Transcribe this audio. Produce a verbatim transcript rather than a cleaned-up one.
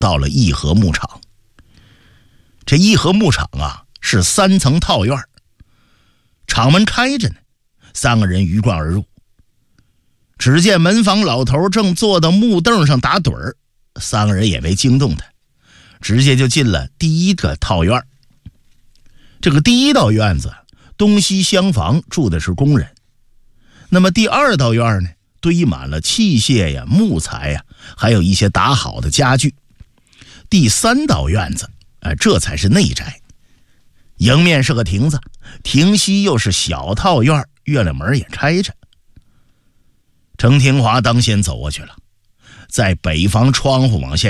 到了义和牧场。这义和牧场啊是三层套院，场门开着呢，三个人鱼贯而入。只见门房老头正坐到木凳上打盹儿，三个人也没惊动他，直接就进了第一个套院。这个第一道院子东西厢房住的是工人，那么第二道院呢，堆满了器械呀、木材呀，还有一些打好的家具。第三道院子，哎，这才是内宅。迎面是个亭子，亭西又是小套院，月亮门也开着。程廷华当先走过去了，在北房窗户往下